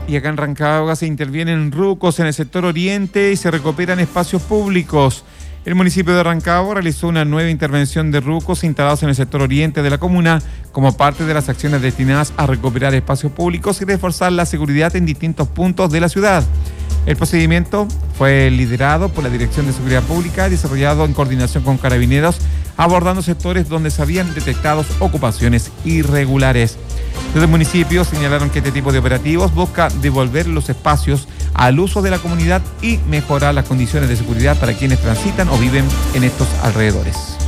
Y acá en Rancagua se intervienen rucos en el sector oriente y se recuperan espacios públicos. El municipio de Rancagua realizó una nueva intervención de rucos instalados en el sector oriente de la comuna como parte de las acciones destinadas a recuperar espacios públicos y reforzar la seguridad en distintos puntos de la ciudad. El procedimiento fue liderado por la Dirección de Seguridad Pública y desarrollado en coordinación con Carabineros, abordando sectores donde se habían detectado ocupaciones irregulares. Desde el municipio señalaron que este tipo de operativos busca devolver los espacios al uso de la comunidad y mejorar las condiciones de seguridad para quienes transitan o viven en estos alrededores.